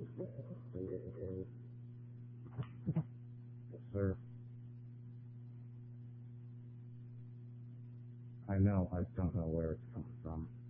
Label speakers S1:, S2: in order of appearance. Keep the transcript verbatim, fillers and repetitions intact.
S1: Yes, sir. I know. I don't know where it's coming from.